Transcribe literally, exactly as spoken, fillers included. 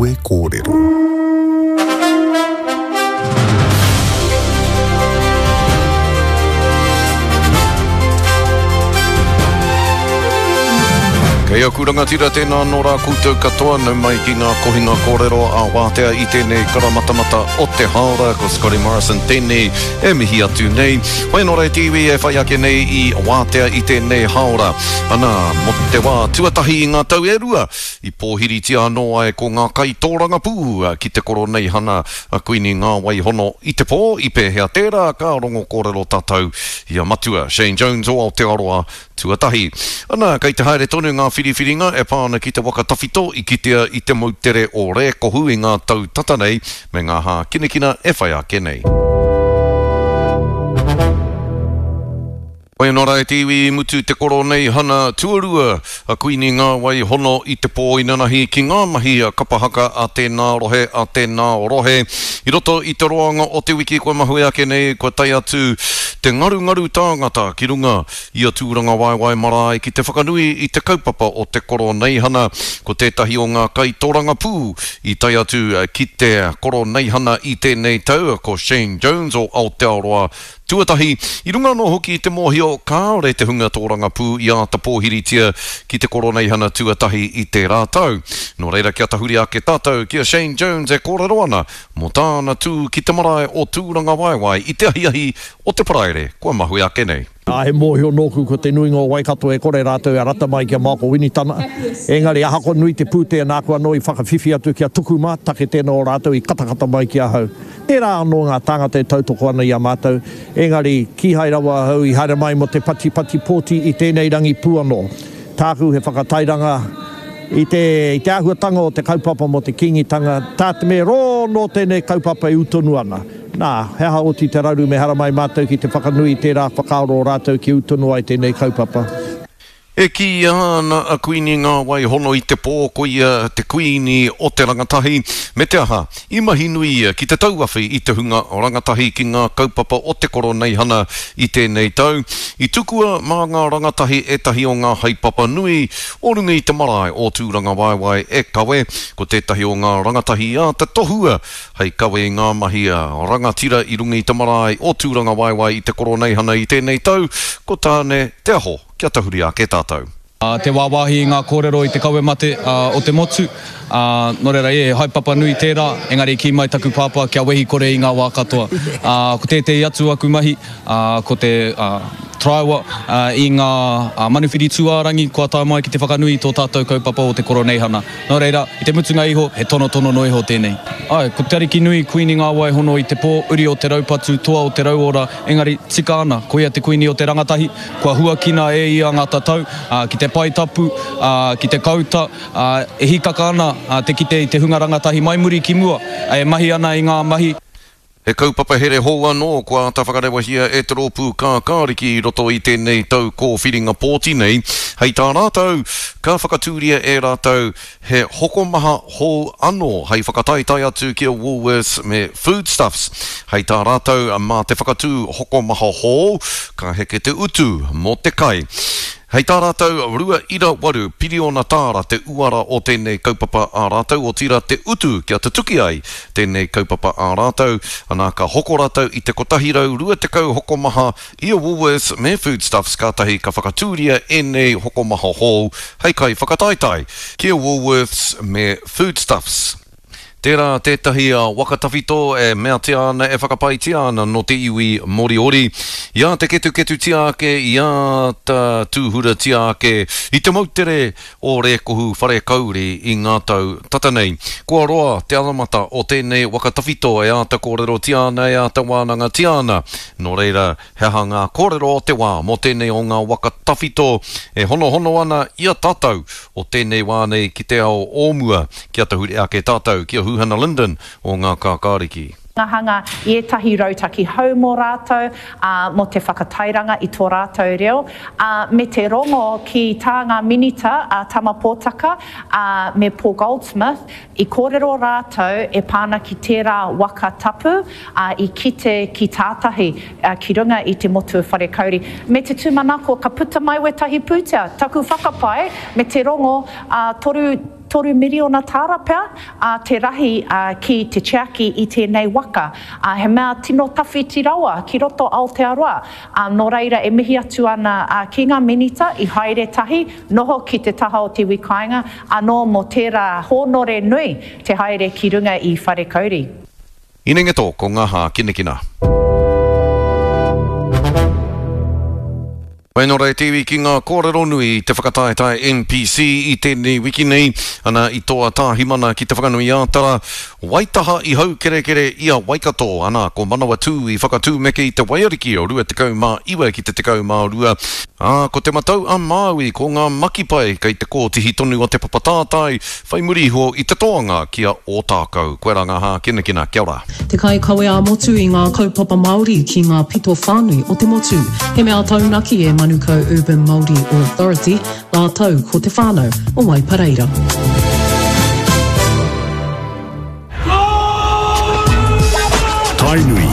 Kawe Kōrero. Kei aku rangatira tēnā nō rā koutou katoa nau mai ki ngā kohinga kōrero a wātea i tēnei karamatamata o te haora ko Scotty Morrison tēnei e mihi atu nei. Wai nō rei tiwi e whai ake nei i wātea i tēnei haora. Ana, mo te wā tuatahi i ngā tau e rua i pōhiri tia anō ai ko ngā kai tōranga pū ki te koro nei hana a kuini ngā wai hono i te pō i pēhea tērā ka rongo kōrero tātou i a matua Shane Jones o Aotearoa tuatahi. Ana, kei te haere tonu ngā whiriwhiringa e pāna ki te wakatawhito i kitea i te mautere o re kohu i ngā tau tatanei me ngā hā kinekina e whai ake nei. Wai nō rai tiwi mutu te koro nei hana tuarua a kuini ngā wai hono i te pō i nanahi ki ngā mahi a kapahaka a tēnā rohe a tēnā rohe. I roto i te roanga o te wiki koe mahui ake nei koe tai atu te ngaru ngaru tāngata ki runga i a tūranga waiwai marae ki te whakanui i te kaupapa o te koro nei hana ko tētahi o ngā kai tōranga pū i tai atu ki te koro nei hana i tēnei tau ko Shane Jones o Aotearoa tuatahi. I runga no hoki te mōhio kāore te hunga tōranga pū i a ta pōhiri tia ki te koro nei hana tuatahi i te rātau. No reira kia tahuri ake tātou kia Shane Jones e kōrero ana mo tāna tū ki te marae o tūranga waiwai i te ahiahi o te paraire kua mahui ake nei. A he mōhio nōku ko te nui ngō Waikato e kore rātou e rata mai kia Māko Winitana. Engari ahako nui te pūtea nā kua noi whakawhiwhi atu kia tukuma, take tēnā o rātou i katakata mai kia hau. Tērā anō ngā tāngata e tautoko ana i a mātou. Engari ki hai rawa hau i haere mai mo te pati pati pōti i tēnei rangi pū anō. Tāku he whakatairanga i te, i te ahuatanga o te kaupapa mo te kingitanga. Tā te me rō no tēnei kaupapa i utonu ana. Nā, heha oti te raru me hara mai mātou ki te whakanui tērā whakaaro rātou ki utonu ai tēnei kaupapa. E ki ana a kuini ngā wai hono i te pō ko ia te kuini o te rangatahi me te aha i mahi nui ki te tauwhawhi i te hunga o rangatahi ki ngā kaupapa o te koro nei hana i tēnei tau. I tukua mā ngā rangatahi e tahi o ngā haipapa nui o runga i te marae o tūranga waiwai e kawe ko tētahi o ngā rangatahi a te tohua hei kawe ngā mahi a rangatira i runga i te marae o tūranga waiwai i te koro nei hana i tēnei tau ko tāne te aho kia tahuri ake tātou. Uh, te wāwahi ngā kōrero i te kawe mate uh, o te motu. Uh, no reira e, haipapa nui tērā, engari ki mai taku pāpā kia wehi kore i ngā wā katoa. Uh, ko tētei atu aku mahi, uh, ko te uh, traiwa uh, i ngā uh, manuwhiri tuārangi, kua tā mai ki te whakanui tō tātou kaupapa o te koro nei hana. No reira, i te mutunga iho, he tono tono no iho tēnei. Ai, ko te ariki nui kuini ngā wai hono i te pō, uri o te raupatu, toa o te rauora, engari tika ana, ko ia te kuini o te rangatahi, kua huakina e ia ngā tatau, uh, ki te paitapu, uh, ki te kauta, uh, e hikaka ana, uh, te kite i te hunga rangatahi mai muri ki mua, e mahi ana i ngā mahi. He kaupapa here hou anō kua ta whakarewahia e te rōpū kā kāriki roto i tēnei tau ko whiringa pōti nei. Hei tā rātou, ka whakatūria e rātou he hokomaha hou anō hei whakataitai atu kia Woolworths me Foodstuffs. Hei tā rātou mā te whakatū hokomaha hou, ka heke te utu mo te kai. Hei tā rātou rua ira waru piriona tāra te uara o tēnei kaupapa a rātou o tira te utu kia te tuki ai tēnei kaupapa a rātou. Anā ka hoko rātou i te kotahirau rua te kau hokomaha i a Woolworths me Foodstuffs kātahi ka whakatūria e nei hokomaha hou hei kai whakataitai kia Woolworths me Foodstuffs. Tērā tētahi a wakatawhito e mea te ana e whakapai te ana no te iwi moriori. Ia te ketu ketu te ake, ia ta tūhura te ake, i te mautere o re kohu whare kauri i ngā tau tatanei. Kua roa te alamata o tēnei wakatawhito e a ta kōrero te ana e a ta wānanga te ana. No reira, heha ngā kōrero o te wā mo tēnei o ngā wakatawhito e hono hono ana ia tātou o tēnei wānei ki te ao ōmua kia tahuri ake tātou kia Hannah Linden o ngā kākāriki. Ngā hanga i etahi rautaki hau mō rātou, uh, mo te whakatairanga i tō rātou reo. Uh, me te rongo ki tā ngā minita uh, tama pōtaka uh, me Paul Goldsmith, i kōrero rātou e pāna ki tērā waka tapu uh, i kite ki tātahi uh, ki runga i te motu whare kauri. Me te tūmanako ka puta mai we tahi pūtea, taku whakapai me te rongo uh, toru toru miriona tāra pea, uh, te rahi uh, ki te tiaki i tēnei waka. Uh, he mea tino tawhi tiraua ki roto Aotearoa. Uh, no reira e mihi atu ana uh, ki ngā minita i haere tahi, noho ki te taha o te wikainga, anō mo tērā hōnore nui te haere ki runga i whare kauri. Inenge tō ko ngā hā kinekina. Pai no rei te iwi ki ngā kōrero nui te whakataetai N P C i tēnei wiki nei, ana i toa tāhi mana ki te whakanui ātara, waitaha i hau kere kere ia waikato, ana ko manawa tū i whakatū meke i te waiariki o rua te kau mā iwa ki te te kau mā rua, a ko te matau a Māui ko ngā makipai kei te kōtihi tonu o te papatātai, whai muri ho i te toanga kia o tākau. Koe rā ngā hā kinekina, kia ora. Te kai kawe a motu i ngā kaupapa Māori ki ngā pito whānui o te motu, he mea taunaki e Manukau Urban Māori Authority, la tau ko te whānau o Waipareira. Tainui